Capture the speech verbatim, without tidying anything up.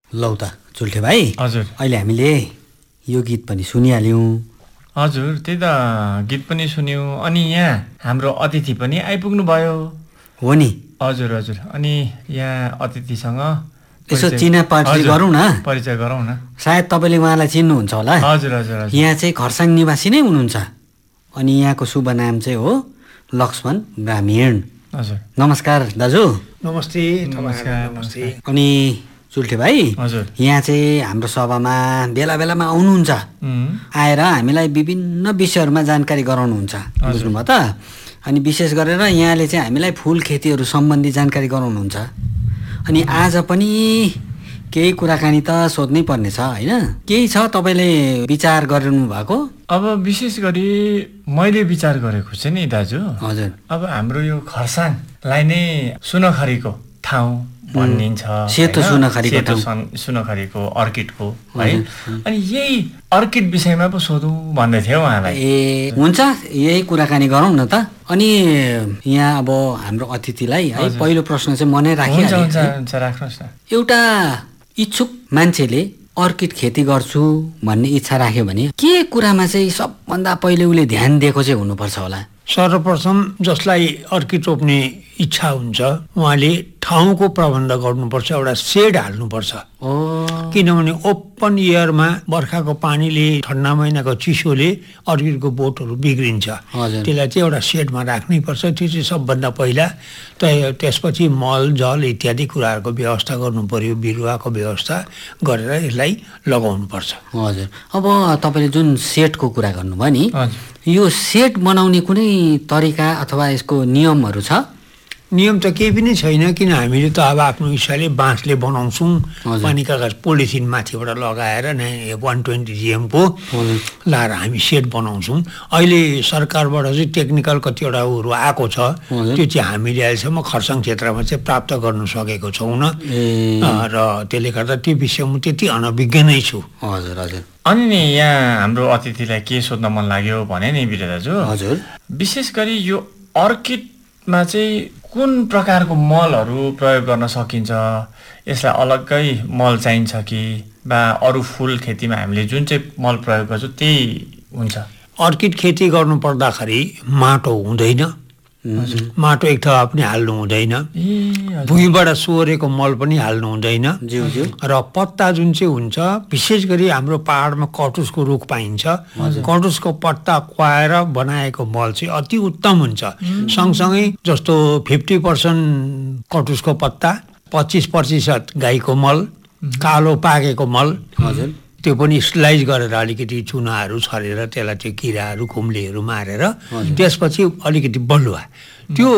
लौ त चुल्ठे भाइ, हजुर अहिले हामीले यो गीत पनि सुनिहाल्यौँ। हजुर त्यही त गीत पनि सुन्यौँ, अनि यहाँ हाम्रो अतिथि पनि आइपुग्नु भयो। हो नि। हजुर हजुर अनि यहाँ अतिथिसँग यसो चिना परिचय गरौँ न। परिचय गरौँ न। सायद तपाईँले उहाँलाई चिन्नुहुन्छ होला। हजुर हजुर हजुर यहाँ चाहिँ खरसाङ निवासी नै हुनुहुन्छ, अनि यहाँको शुभ नाम चाहिँ हो लक्ष्मण ब्राह्मीण। हजुर नमस्कार दाजु। नमस्ते। नमस्कार नमस्ते। अनि चुल्ठे भाइ, हजुर यहाँ चाहिँ हाम्रो सभामा बेला बेलामा आउनुहुन्छ, आएर हामीलाई विभिन्न विषयहरूमा जानकारी गराउनुहुन्छ, बुझ्नुभयो त। अनि विशेष गरेर यहाँले चाहिँ हामीलाई फुल खेतीहरू सम्बन्धी जानकारी गराउनुहुन्छ। अनि आज पनि केही कुराकानी त सोध्नै पर्ने छ होइन? केही छ तपाईँले विचार गरिरहनु भएको? अब विशेष गरी मैले विचार गरेको चाहिँ नि दाजु, हजुर अब हाम्रो यो खरसाङलाई नै सुनखरीको ठाउँ भनिन्छ, सेतो सुनखरीको ठाउँ, सुनखरीको अर्किडको है। अनि यही अर्किड विषयमा पो सोधौँ भन्दै थियो उहाँलाई। ए हुन्छ, यही कुराकानी गरौँ न त। अनि यहाँ अब हाम्रो अतिथिलाई है पहिलो प्रश्न चाहिँ मनै राखिहाल्छु। राख्नुहोस् न। एउटा इच्छुक मान्छेले अर्किड खेती गर्छु भन्ने इच्छा राख्यो भने के कुरामा चाहिँ सबभन्दा पहिले उसले ध्यान दिएको चाहिँ हुनुपर्छ होला? सर्वप्रथम जसलाई अर्किड रोप्ने इच्छा हुन्छ उहाँले ठाउँको प्रबन्ध गर्नुपर्छ, एउटा सेड हाल्नुपर्छ। किनभने ओपन एयरमा बर्खाको पानीले, ठन्डा महिनाको चिसोले अर्किडको बोटहरू बिग्रिन्छ। त्यसलाई चाहिँ एउटा सेडमा राख्नै पर्छ। त्यो चाहिँ सबभन्दा पहिला। त्यसपछि मल जल इत्यादि कुराहरूको व्यवस्था गर्नु पर्यो, बिरुवाको व्यवस्था गरेर यसलाई लगाउनु पर्छ। हजुर, अब तपाईँले जुन सेडको कुरा गर्नुभयो नि, यो सेड बनाउने कुनै तरिका अथवा यसको नियमहरू छ? नियम त केही पनि छैन, किन हामीले त अब आफ्नो हिसाबले बाँसले बनाउँछौँ, पानी कागज पोलिथिन माथिबाट लगाएर नै वान ट्वेन्टी जिएमको लाएर हामी सेट बनाउँछौँ। अहिले सरकारबाट चाहिँ टेक्निकल कतिवटा उहरू आएको छ, त्यो चाहिँ हामीले अहिलेसम्म खरसाङ क्षेत्रमा चाहिँ प्राप्त गर्न सकेको छौँ न, र त्यसले गर्दा त्यो विषयमा त्यति अनभिज्ञ नै छु। हजुर हजुर। अनि नि यहाँ हाम्रो अतिथिलाई के सोध्न मन लाग्यो भने नि बिरे दाजु, हजुर विशेष गरी यो अर्किडमा चाहिँ कुन प्रकारको मलहरू प्रयोग गर्न सकिन्छ? यसलाई अलग्गै मल चाहिन्छ कि वा अरू फुल खेतीमा हामीले जुन चाहिँ मल प्रयोग गर्छौँ त्यही हुन्छ? अर्किड खेती गर्नु पर्दाखेरि माटो हुँदैन, माटो एक थवा पनि हाल्नु हुँदैन, भुइँबाट सोरेको मल पनि हाल्नु हुँदैन, र पत्ता जुन चाहिँ हुन्छ विशेष गरी हाम्रो पहाडमा कटुसको रुख पाइन्छ, कटुसको पत्ता कुहाएर बनाएको मल चाहिँ अति उत्तम हुन्छ। सँगसँगै जस्तो फिफ्टी पर्सेन्ट कटुसको पत्ता, पच्चिस प्रतिशत गाईको मल, कालो पाकेको मल, त्यो पनि स्लाइज गरेर अलिकति चुनाहरू छरेर त्यसलाई त्यो किराहरू खुम्लेहरू मारेर त्यसपछि अलिकति बलुवा त्यो